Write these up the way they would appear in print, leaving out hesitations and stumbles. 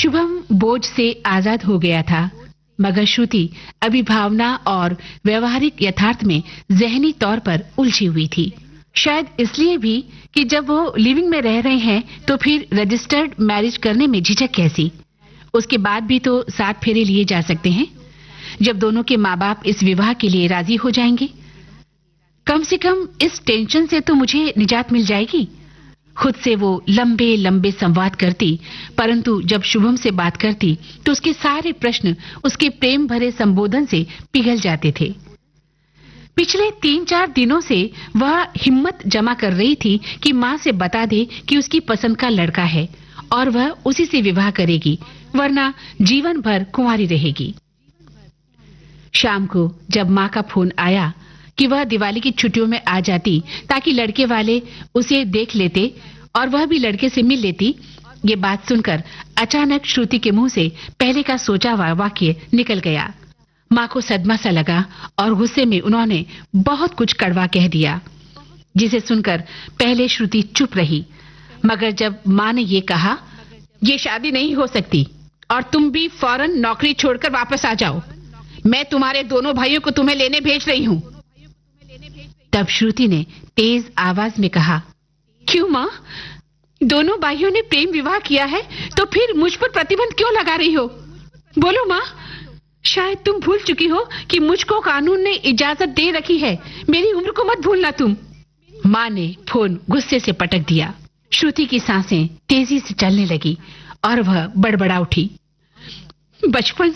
शुभम बोझ से आजाद हो गया था, मगर श्रुति अभी भावना और व्यवहारिक यथार्थ में जहनी तौर पर उलझी हुई थी। शायद इसलिए भी कि जब वो लिविंग में रह रहे हैं तो फिर रजिस्टर्ड मैरिज करने में झिझक कैसी? उसके बाद भी तो 7 फेरे लिए जा सकते हैं, जब दोनों के माँ बाप इस विवाह के लिए राजी हो जाएंगे। कम से कम इस टेंशन से तो मुझे निजात मिल जाएगी। खुद से वो लंबे लंबे संवाद करती, परंतु जब शुभम से बात करती तो उसके सारे प्रश्न उसके प्रेम भरे संबोधन से पिघल जाते थे। पिछले 3-4 दिनों से वह हिम्मत जमा कर रही थी कि माँ से बता दे कि उसकी पसंद का लड़का है और वह उसी से विवाह करेगी, वरना जीवन भर कुंवारी रहेगी। शाम को जब माँ का फोन आया कि वह दिवाली की छुट्टियों में आ जाती ताकि लड़के वाले उसे देख लेते और वह भी लड़के से मिल लेती, ये बात सुनकर अचानक श्रुति के मुंह से पहले का सोचा हुआ वाक्य निकल गया। माँ को सदमा सा लगा और गुस्से में उन्होंने बहुत कुछ कड़वा कह दिया, जिसे सुनकर पहले श्रुति चुप रही। मगर जब माँ ने ये कहा, ये शादी नहीं हो सकती और तुम भी फौरन नौकरी छोड़कर वापस आ जाओ, मैं तुम्हारे दोनों भाइयों को तुम्हें लेने भेज रही हूँ। तब श्रुति ने तेज आवाज में कहा, क्यों माँ? दोनों भाइयों ने प्रेम विवाह किया है तो फिर मुझ पर प्रतिबंध क्यों लगा रही हो? बोलो माँ, शायद तुम भूल चुकी हो कि मुझको कानून ने इजाजत दे रखी है, मेरी उम्र को मत भूलना तुम। माँ ने फोन गुस्से से पटक दिया। श्रुति की सांसें तेजी से चलने लगी और वह बड़बड़ा उठी, बचपन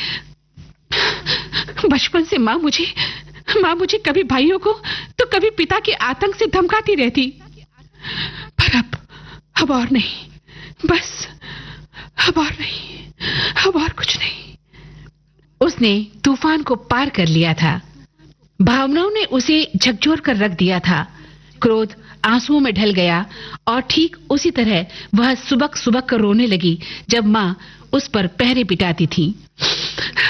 से माँ मुझे कभी भाइयों को तो कभी पिता के आतंक से धमकाती रहती, पर अब और नहीं, बस अब और नहीं, अब और कुछ नहीं। उसने तूफान को पार कर लिया था। भावनाओं ने उसे झकझोर कर रख दिया था। क्रोध आंसुओं में ढल गया और ठीक उसी तरह वह सुबक सुबक कर रोने लगी जब माँ उस पर पहरे पिटाती थी।